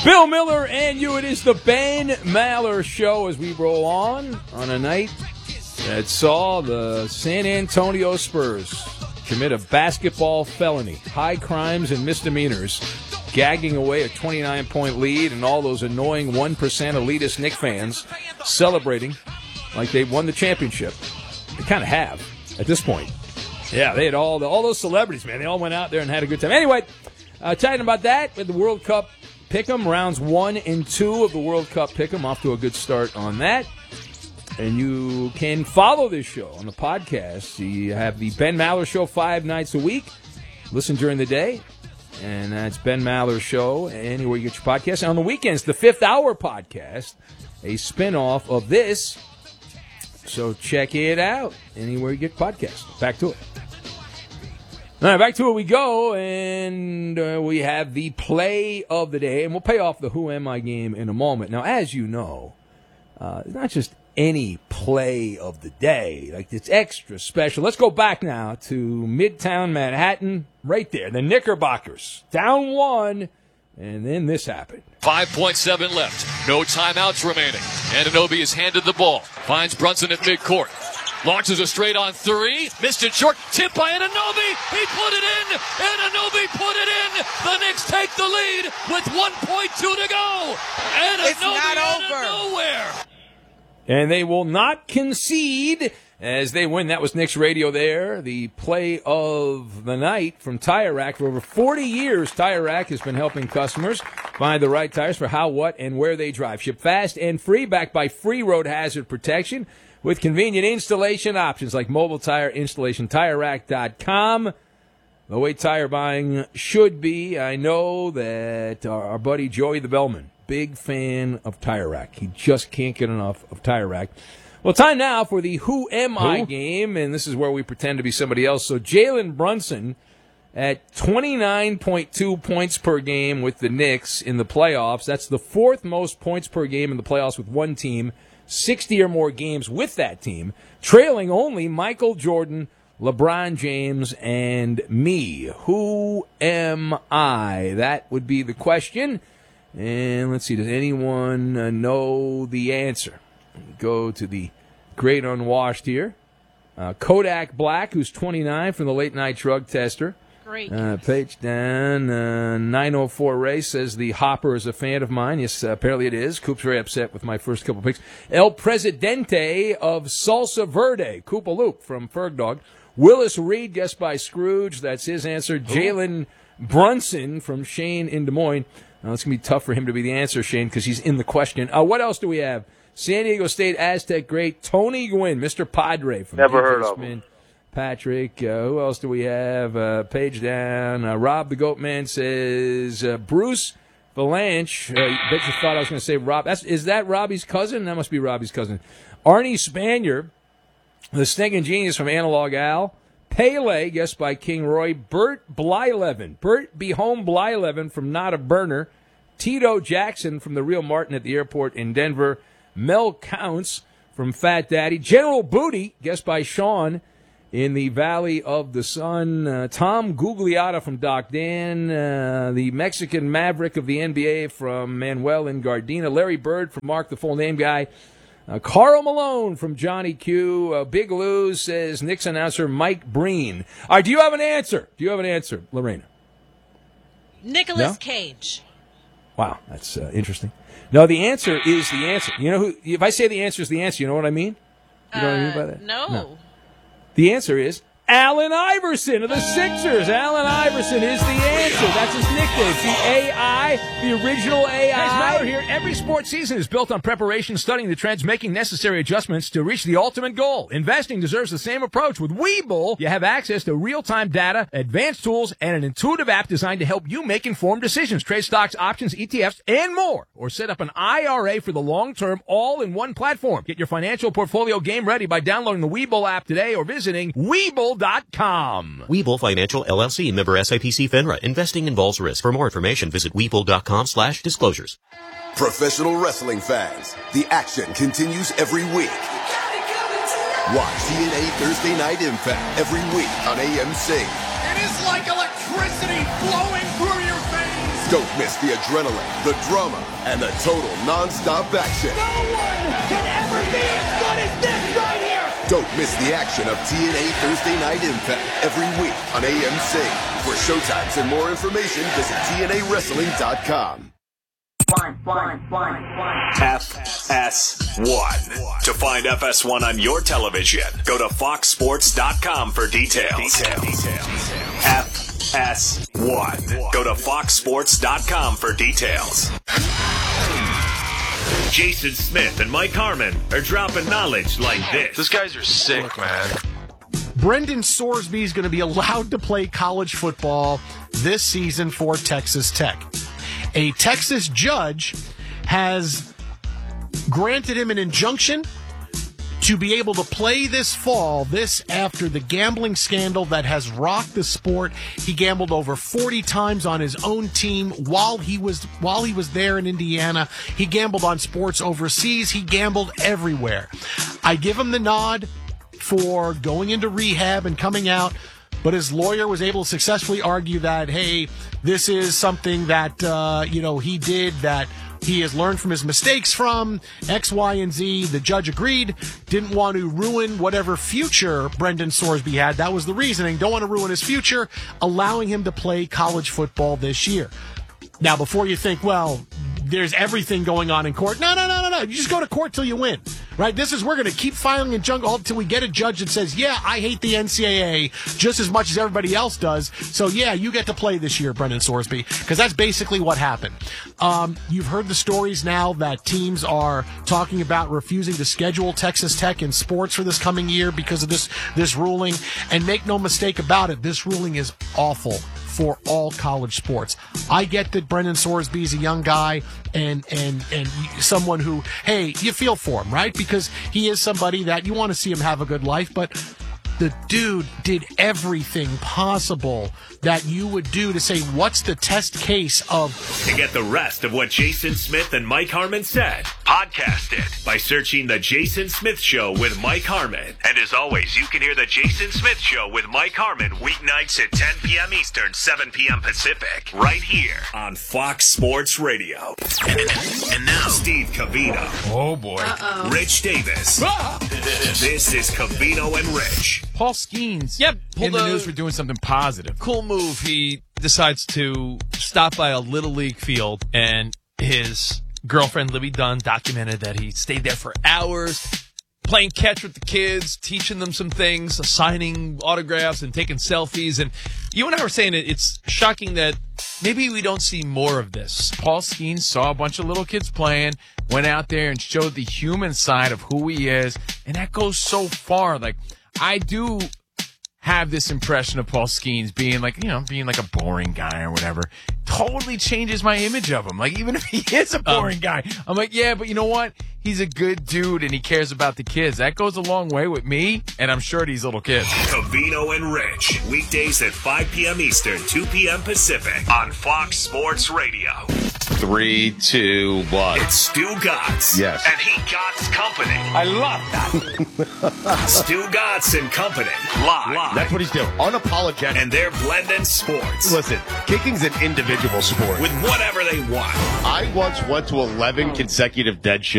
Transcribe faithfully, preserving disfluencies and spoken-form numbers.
Bill Miller and you. It is the Ben Maller Show as we roll on on a night that saw the San Antonio Spurs commit a basketball felony, high crimes and misdemeanors, gagging away a twenty-nine point lead, and all those annoying one percent elitist Knicks fans celebrating like they won the championship. They kind of have at this point. Yeah, they had all the, all those celebrities, man. They all went out there and had a good time. Anyway, uh, talking about that with the World Cup Pick'em, rounds one and two of the World Cup Pick'em, off to a good start on that. And you can follow this show on the podcast. You have the Ben Maller Show five nights a week. Listen during the day. And that's Ben Maller Show anywhere you get your podcast. And on the weekends, the Fifth Hour Podcast, a spinoff of this. So check it out anywhere you get podcasts. Back to it. All right, back to it we go. And uh, we have the play of the day. And we'll pay off the Who Am I game in a moment. Now, as you know, uh, it's not just any play of the day. Like, it's extra special. Let's go back now to Midtown Manhattan, right there. The Knickerbockers, down one, and then this happened. five point seven left. No timeouts remaining. Anunoby is handed the ball. Finds Brunson at midcourt. Launches a straight on three. Missed it short. Tipped by Anunoby. He put it in. Anunoby put it in. The Knicks take the lead with one point two to go. Anunoby it's not out over. of nowhere. And they will not concede as they win. That was Knicks Radio there. The play of the night from Tire Rack. For over forty years, Tire Rack has been helping customers find the right tires for how, what, and where they drive. Ship fast and free, backed by free road hazard protection with convenient installation options like mobile tire installation. Tire Rack dot com. The way tire buying should be. I know that our, our buddy Joey the Bellman, big fan of Tire Rack. He just can't get enough of Tire Rack. Well, time now for the Who Am I game, and this is where we pretend to be somebody else. So Jalen Brunson at twenty-nine point two points per game with the Knicks in the playoffs. That's the fourth most points per game in the playoffs with one team, sixty or more games with that team, trailing only Michael Jordan, LeBron James, and me. Who am I? That would be the question. And let's see, does anyone uh, know the answer? Go to the great unwashed here. Uh, Kodak Black, who's twenty-nine, from the Late Night Drug Tester. Great. Uh, page down, uh, nine oh four Ray says the Hopper is a fan of mine. Yes, uh, apparently it is. Coop's very upset with my first couple picks. El Presidente of Salsa Verde, Koopa Loop from Ferg Dog. Willis Reed, guessed by Scrooge. That's his answer. Jalen Brunson from Shane in Des Moines. Now, it's going to be tough for him to be the answer, Shane, because he's in the question. Uh, what else do we have? San Diego State Aztec great Tony Gwynn, Mister Padre from Never D J heard of Smith. him. Patrick. Uh, who else do we have? Uh, page down. Uh, Rob the Goat Man says uh, Bruce Valanche. Uh, bet you thought I was going to say Rob. That's, is that Robbie's cousin? That must be Robbie's cousin. Arnie Spanier, the Stinking Genius from Analog Al. Pele, guessed by King Roy. Bert Blylevin. Bert Be Home Blylevin from Not a Burner. Tito Jackson from The Real Martin at the airport in Denver. Mel Counts from Fat Daddy. General Booty, guessed by Sean in the Valley of the Sun. Uh, Tom Gugliotta from Doc Dan. Uh, the Mexican Maverick of the N B A from Manuel in Gardena. Larry Bird from Mark the Full Name Guy. Uh, Carl Malone from Johnny Q. Uh, Big Lou says Knicks announcer Mike Breen. All right, do you have an answer? Do you have an answer, Lorena? Nicolas No? Cage. Wow, that's uh, interesting. No, the answer is the answer. You know who? If I say the answer is the answer, you know what I mean? You know what I mean by that? No. No. The answer is Allen Iverson of the Sixers. Allen Iverson is the answer. That's his nickname. The A I, the original A I. Guys, Maller here. Every sports season is built on preparation, studying the trends, making necessary adjustments to reach the ultimate goal. Investing deserves the same approach. With Webull, you have access to real-time data, advanced tools, and an intuitive app designed to help you make informed decisions. Trade stocks, options, E T Fs, and more. Or set up an I R A for the long term, all in one platform. Get your financial portfolio game ready by downloading the Webull app today or visiting Webull dot com. Webull Financial L L C, member S I P C FINRA. Investing involves risk. For more information, visit Webull dot com slash disclosures. Professional wrestling fans, the action continues every week. Watch T N A Thursday Night Impact every week on A M C. It is like electricity flowing through your veins. Don't miss the adrenaline, the drama, and the total non-stop action. No one can ever be as good as this right here! Don't miss the action of T N A Thursday Night Impact every week on A M C. For showtimes and more information, visit T N A wrestling dot com. One, one, one, one. F S one. To find F S one on your television, go to fox sports dot com for details. Details. F S one. Go to fox sports dot com for details. Jason Smith and Mike Harmon are dropping knowledge like this. Those guys are sick, man. Brendan Sorsby is going to be allowed to play college football this season for Texas Tech. A Texas judge has granted him an injunction to be able to play this fall, this after the gambling scandal that has rocked the sport. He gambled over forty times on his own team while he was while he was there in Indiana. He gambled on sports overseas. He gambled everywhere. I give him the nod for going into rehab and coming out, but his lawyer was able to successfully argue that, hey, this is something that, uh, you know, he did that he has learned from his mistakes from X, Y, and Z. The judge agreed, didn't want to ruin whatever future Brendan Sorsby had. That was the reasoning. Don't want to ruin his future, allowing him to play college football this year. Now, before you think, well, there's everything going on in court. No, no, no, no, no. You just go to court till you win, right? This is, we're going to keep filing injunction until we get a judge that says, yeah, I hate the N C double A just as much as everybody else does. So, yeah, you get to play this year, Brendan Sorsby, because that's basically what happened. Um, you've heard the stories now that teams are talking about refusing to schedule Texas Tech in sports for this coming year because of this, this ruling. And make no mistake about it, this ruling is awful for all college sports. I get that Brendan Sorsby is a young guy and and and someone who, hey, you feel for him, right? Because he is somebody that you want to see him have a good life, but the dude did everything possible that you would do to say, what's the test case of... To get the rest of what Jason Smith and Mike Harmon said, podcast it by searching The Jason Smith Show with Mike Harmon. And as always, you can hear The Jason Smith Show with Mike Harmon weeknights at ten p.m. Eastern, seven p.m. Pacific, right here on Fox Sports Radio. And now, Steve Covino. Oh, boy. Uh-oh. Rich Davis. Ah! This is Covino and Rich. Paul Skeens Yep, in the a news for doing something positive. Cool move. He decides to stop by a Little League field, and his girlfriend, Libby Dunn, documented that he stayed there for hours, playing catch with the kids, teaching them some things, signing autographs and taking selfies. And you and I were saying it, it's shocking that maybe we don't see more of this. Paul Skeens saw a bunch of little kids playing, went out there and showed the human side of who he is, and that goes so far. Like, I do have this impression of Paul Skeens being like, you know, being like a boring guy or whatever. Totally changes my image of him. Like, even if he is a boring um, guy, I'm like, yeah, but you know what? He's a good dude and he cares about the kids. That goes a long way with me, and I'm sure these little kids. Covino and Rich, weekdays at five p.m. Eastern, two p.m. Pacific on Fox Sports Radio. Three, two, one. It's Stu Gotts. Yes. And he Gotts Company. I love that. Stu Gotts and Company. Live. Live. That's what he's doing. Unapologetic. And they're blending sports. Listen, kicking's an individual sport. With whatever they want. I once went to eleven consecutive dead shows.